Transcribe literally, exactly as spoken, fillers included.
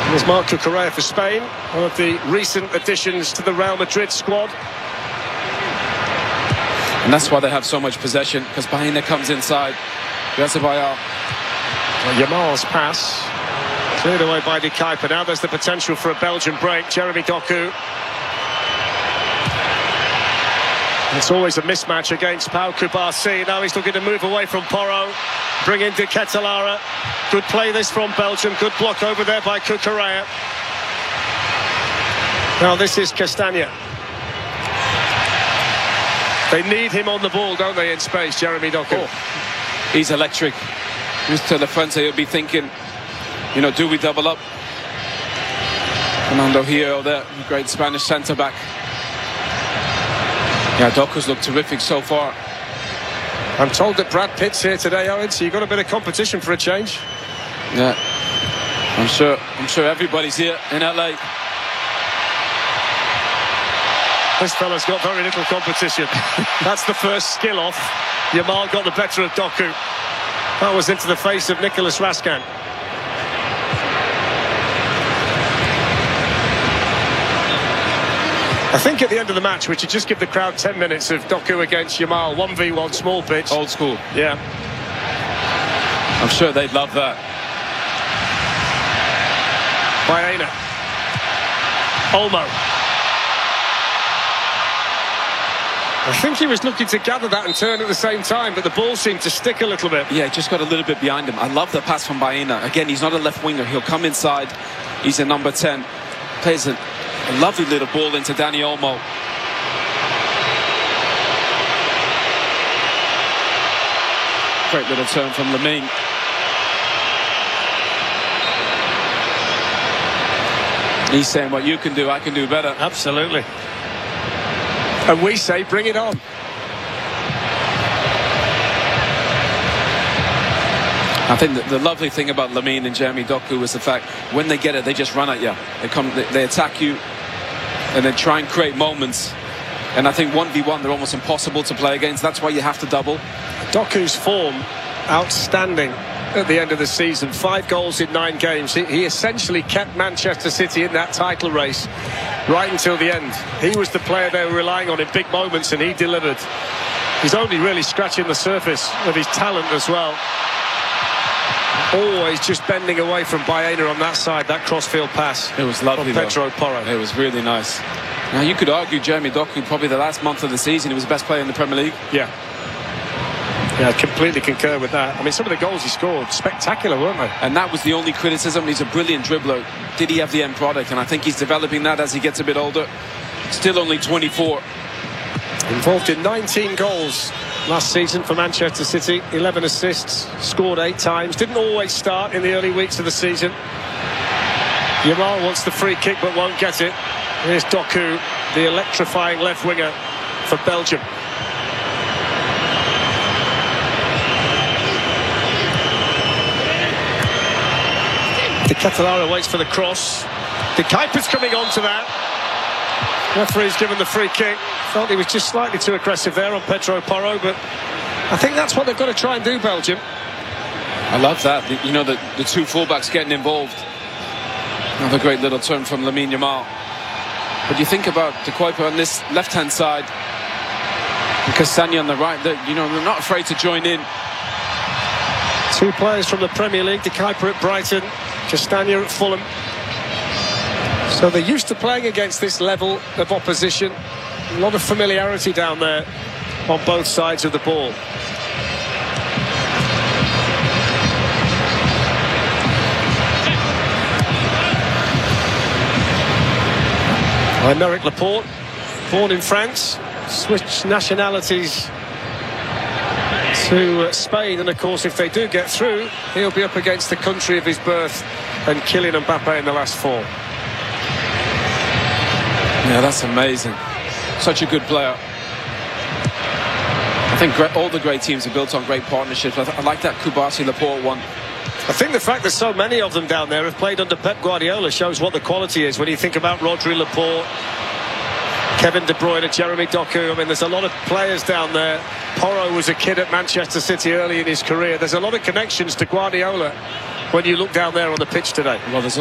There's Marc Cucurella for Spain, one of the recent additions to the Real Madrid squad. And that's why they have so much possession, because Baena comes inside. Oyarzabal. Well, Yamal's pass cleared away by De Kuyper. Now there's the potential for a Belgian break. Jeremy Doku. It's always a mismatch against Pau Cubarsí. Now he's looking to move away from Porro. Bring in De Ketelaere. Good play this from Belgium. Good block over there by Cucurella. Now this is Castagna. They need him on the ball, don't they, in space, Jeremy Doku? Oh, he's electric. Mister Lafrente, he'll be thinking, you know, do we double up? Fernando Hierro there, great Spanish centre-back. Yeah, Doku's looked terrific so far. I'm told that Brad Pitt's here today, Owen, so you've got a bit of competition for a change. Yeah, I'm sure, I'm sure everybody's here in L A. This fella's got very little competition. That's the first skill off. Yamal got the better of Doku. That was into the face of Nicolas Raskin. I think at the end of the match we should just give the crowd ten minutes of Doku against Yamal, one v one, small pitch. Old school. Yeah. I'm sure they'd love that. Baena. Olmo. I think he was looking to gather that and turn at the same time, but the ball seemed to stick a little bit. Yeah, just got a little bit behind him. I love the pass from Baena. Again, he's not a left winger. He'll come inside. He's a number ten. Plays a, a lovely little ball into Dani Olmo. Great little turn from Lamine. He's saying, what you can do, I can do better. Absolutely. And we say, bring it on. I think that the lovely thing about Lamine and Jeremy Doku is the fact when they get it, they just run at you. They come, they, they attack you, and then try and create moments. And I think one v one, they're almost impossible to play against. That's why you have to double. Doku's form, outstanding at the end of the season. Five goals in nine games. He, he essentially kept Manchester City in that title race right until the end. He was the player they were relying on in big moments, and he delivered. He's only really scratching the surface of his talent as well. Always just bending away from Baena on that side, that crossfield pass. It was lovely, from Pedro though. Porro. It was really nice. Now, you could argue Jeremy Doku, probably the last month of the season, he was the best player in the Premier League. Yeah. Yeah, I completely concur with that. I mean, some of the goals he scored, spectacular, weren't they? And that was the only criticism. He's a brilliant dribbler. Did he have the end product? And I think he's developing that as he gets a bit older. Still only twenty-four. Involved in nineteen goals last season for Manchester City. eleven assists, scored eight times. Didn't always start in the early weeks of the season. Yamal wants the free kick but won't get it. Here's Doku, the electrifying left winger for Belgium. De Ketelaere waits for the cross. De Kuyper's coming on to that. Referee's given the free kick. Felt he was just slightly too aggressive there on Pedro Porro, but I think that's what they've got to try and do, Belgium. I love that. You know, the, the two fullbacks getting involved. Another great little turn from Lamine Yamal. But you think about De Kuyper on this left-hand side and Castagna on the right. You know, they're not afraid to join in. Two players from the Premier League, De Kuyper at Brighton, Castagna at Fulham. So they're used to playing against this level of opposition. A lot of familiarity down there on both sides of the ball. Aymeric Laporte, born in France, switched nationalities to uh, Spain, and of course if they do get through, he'll be up against the country of his birth and Kylian Mbappe in the last four. Yeah, that's amazing. Such a good player. I think great, all the great teams are built on great partnerships. I, I like that Cubarsí-Laporte one. I think the fact that so many of them down there have played under Pep Guardiola shows what the quality is. When you think about Rodri, Laporte, Kevin De Bruyne, Jeremy Doku, I mean, there's a lot of players down there. Porro was a kid at Manchester City early in his career. There's a lot of connections to Guardiola when you look down there on the pitch today. Well, there's a